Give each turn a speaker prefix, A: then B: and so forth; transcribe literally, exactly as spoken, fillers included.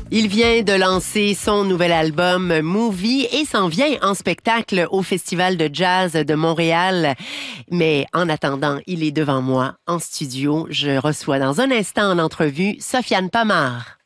A: Il vient de lancer son nouvel album Movie et s'en vient en spectacle au Festival de jazz de Montréal. Mais en attendant, il est devant moi en studio. Je reçois dans un instant en entrevue Sofiane Pamart.